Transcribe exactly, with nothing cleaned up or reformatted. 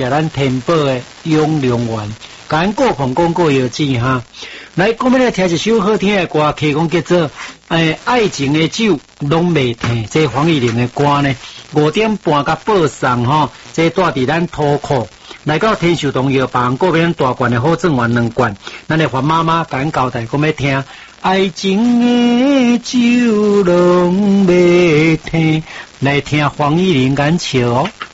咱天宝的永良园，甲咱过碰讲过药剂哈。来，我们来听一首好听的歌，曲讲叫做《诶爱情的酒拢未停》，这黄义玲的歌呢，五点半甲报上吼，这带伫咱土库。来到天寿堂药房，个别大罐的好正丸两罐，咱的黄妈妈甲咱交代，讲要听爱情的酒拢未停，来听黄义玲敢笑哦。